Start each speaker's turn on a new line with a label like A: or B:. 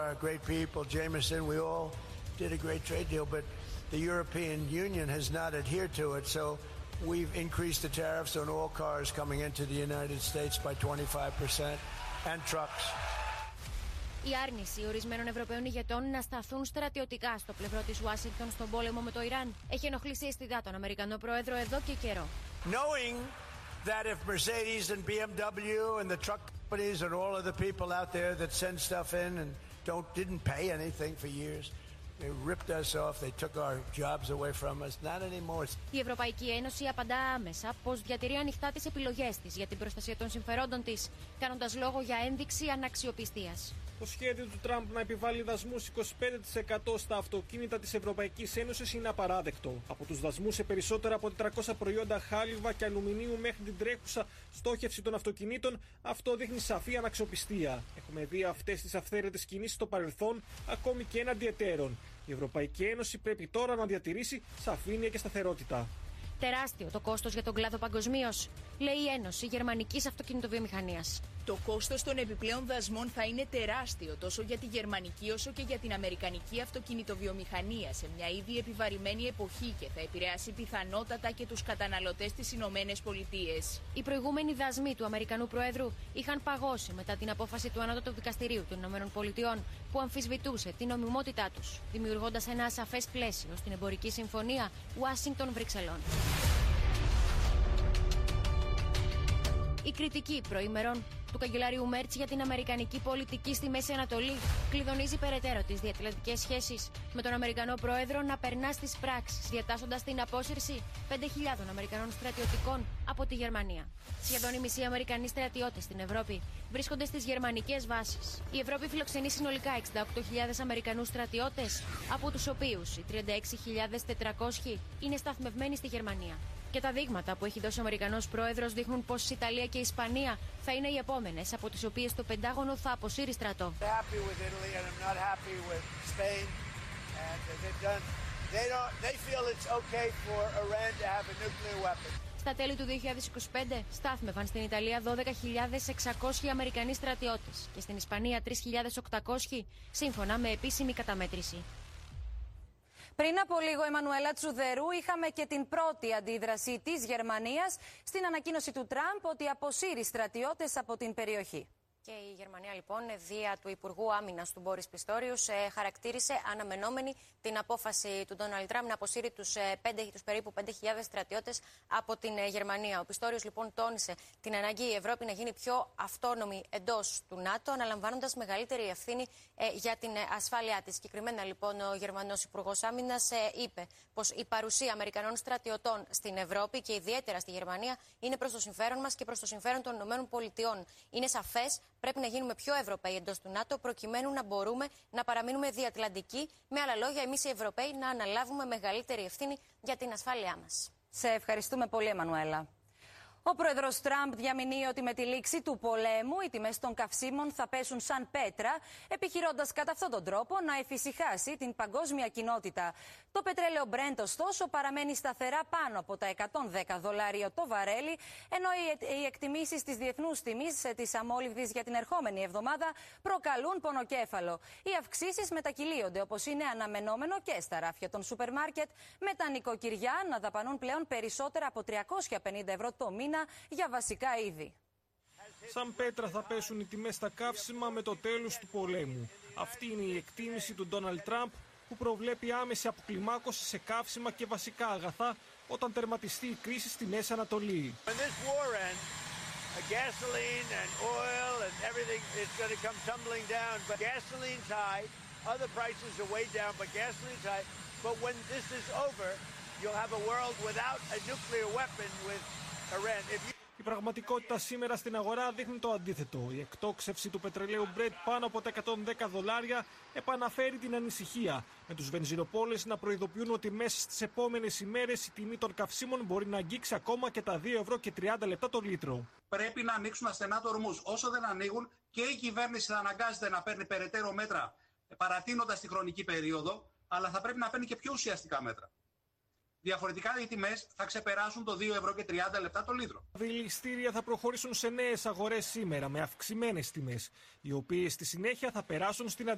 A: are great people. Jameson, we all did a great trade deal, but the European Union has not adhered to it, so we've increased the tariffs on all cars coming into the United States by 25% and trucks.
B: Η άρνηση ορισμένων Ευρωπαίων ηγετών να σταθούν στρατιωτικά στο πλευρό της Ουάσιγκτον στον πόλεμο με το Ιράν έχει ενοχλήσει αισθητά τον Αμερικανό Πρόεδρο εδώ και καιρό.
A: Knowing that if Mercedes and BMW and the truck companies and all of the people out there that send stuff in and didn't pay anything for years, they ripped us off, they took our jobs away from us, not anymore.
B: Η Ευρωπαϊκή Ένωση απαντά άμεσα πως διατηρεί ανοιχτά τις επιλογές της για την προστασία των συμφερόντων της, κάνοντας λόγο για ένδειξη αναξιοπιστίας.
C: Το σχέδιο του Τραμπ να επιβάλλει δασμούς 25% στα αυτοκίνητα της Ευρωπαϊκής Ένωσης είναι απαράδεκτο. Από τους δασμούς σε περισσότερα από 400 προϊόντα χάλιβα και αλουμινίου μέχρι την τρέχουσα στόχευση των αυτοκινήτων, αυτό δείχνει σαφή αναξιοπιστία. Έχουμε δει αυτές τις αυθαίρετες κινήσεις στο παρελθόν, ακόμη και έναντι εταίρων. Η Ευρωπαϊκή Ένωση πρέπει τώρα να διατηρήσει σαφήνεια και σταθερότητα.
B: Τεράστιο το κόστος για τον κλάδο παγκοσμίως, λέει η Ένωση Γερμανικής Αυτοκινητοβιομηχανίας.
D: Το κόστος των επιπλέον δασμών θα είναι τεράστιο τόσο για τη γερμανική όσο και για την αμερικανική αυτοκινητοβιομηχανία σε μια ήδη επιβαρημένη εποχή και θα επηρεάσει πιθανότατα και τους καταναλωτές της Ηνωμένες Πολιτείες.
B: Οι προηγούμενοι δασμοί του Αμερικανού Προέδρου είχαν παγώσει μετά την απόφαση του Ανώτατου Δικαστηρίου των Ηνωμένων Πολιτειών που αμφισβητούσε την νομιμότητά τους, δημιουργώντας ένα ασαφές πλαίσιο στην εμπορική συμφωνία Ουάσιγκτον-Βρυξελών. Η κριτική προημερών του καγκελάριου Μέρτς για την αμερικανική πολιτική στη Μέση Ανατολή κλειδονίζει περαιτέρω τις διατλαντικές σχέσεις, με τον Αμερικανό Πρόεδρο να περνά στις πράξεις, διατάσσοντας την απόσυρση 5.000 Αμερικανών στρατιωτικών από τη Γερμανία. Σχεδόν οι μισοί Αμερικανοί στρατιώτες στην Ευρώπη βρίσκονται στις γερμανικές βάσεις. Η Ευρώπη φιλοξενεί συνολικά 68.000 Αμερικανούς στρατιώτες, από τους οποίους οι 36.400 είναι σταθμευμένοι στη Γερμανία. Και τα δείγματα που έχει δώσει ο Αμερικανός Πρόεδρος δείχνουν πως η Ιταλία και η Ισπανία θα είναι οι επόμενες από τις οποίες το Πεντάγωνο θα αποσύρει στρατό. Στα τέλη του 2025 στάθμευαν στην Ιταλία 12.600 Αμερικανοί στρατιώτες και στην Ισπανία 3.800 σύμφωνα με επίσημη καταμέτρηση.
E: Πριν από λίγο, Εμμανουέλα Τσουδερού, είχαμε και την πρώτη αντίδραση της Γερμανίας στην ανακοίνωση του Τραμπ ότι αποσύρει στρατιώτες από την περιοχή.
B: Και η Γερμανία, λοιπόν, δια του Υπουργού Άμυνας του Μπόρις Πιστόριους, χαρακτήρισε αναμενόμενη την απόφαση του Ντόναλντ Τραμπ να αποσύρει τους περίπου 5.000 στρατιώτες από την Γερμανία. Ο Πιστόριος, λοιπόν, τόνισε την ανάγκη η Ευρώπη να γίνει πιο αυτόνομη εντός του ΝΑΤΟ, αναλαμβάνοντας μεγαλύτερη ευθύνη για την ασφάλειά της. Συγκεκριμένα, λοιπόν, ο Γερμανός Υπουργός Άμυνας είπε πως η παρουσία Αμερικανών στρατιωτών στην Ευρώπη και ιδιαίτερα στη Γερμανία είναι προς το συμφέρον μας και προς το συμφέρον των ΗΠΑ. Είναι σαφές. Πρέπει να γίνουμε πιο Ευρωπαίοι εντός του ΝΑΤΟ, προκειμένου να μπορούμε να παραμείνουμε διατλαντικοί. Με άλλα λόγια, εμείς οι Ευρωπαίοι να αναλάβουμε μεγαλύτερη ευθύνη για την ασφάλειά μας.
E: Σε ευχαριστούμε πολύ, Εμμανουέλα. Ο πρόεδρος Τραμπ διαμηνύει ότι με τη λήξη του πολέμου οι τιμές των καυσίμων θα πέσουν σαν πέτρα, επιχειρώντας κατά αυτόν τον τρόπο να εφησυχάσει την παγκόσμια κοινότητα. Το πετρέλαιο Brent, ωστόσο, παραμένει σταθερά πάνω από τα $110 το βαρέλι, ενώ οι εκτιμήσεις της διεθνούς τιμής της αμόλυβδης για την ερχόμενη εβδομάδα προκαλούν πονοκέφαλο. Οι αυξήσεις μετακυλίονται, όπως είναι αναμενόμενο, και στα ράφια των σούπερ μάρκετ, με τα νοικοκυριά να δαπανούν πλέον περισσότερα από €350 το μήνα για βασικά είδη.
C: Σαν πέτρα θα πέσουν οι τιμές στα καύσιμα με το τέλος του πολέμου. Αυτή είναι η εκτίμηση του Ντόναλντ Τραμπ, που προβλέπει άμεση αποκλιμάκωση σε καύσιμα και βασικά αγαθά όταν τερματιστεί η κρίση στη Μέση Ανατολή. Η πραγματικότητα σήμερα στην αγορά δείχνει το αντίθετο. Η εκτόξευση του πετρελαίου Brent πάνω από τα $110 επαναφέρει την ανησυχία, με τους βενζινοπόλες να προειδοποιούν ότι μέσα στις επόμενες ημέρες η τιμή των καυσίμων μπορεί να αγγίξει ακόμα και τα €2,30 το λίτρο.
F: Πρέπει να ανοίξουν ασθενά το ορμούς. Όσο δεν ανοίγουν, και η κυβέρνηση θα αναγκάζεται να παίρνει περαιτέρω μέτρα, παρατείνοντας τη χρονική περίοδο, αλλά θα πρέπει να παίρνει και πιο ουσιαστικά μέτρα. Διαφορετικά οι τιμές θα ξεπεράσουν το €2,30 το λίτρο.
C: Τα δηληστήρια θα προχωρήσουν σε νέες αγορές σήμερα με αυξημένες τιμές, οι οποίες στη συνέχεια θα περάσουν στην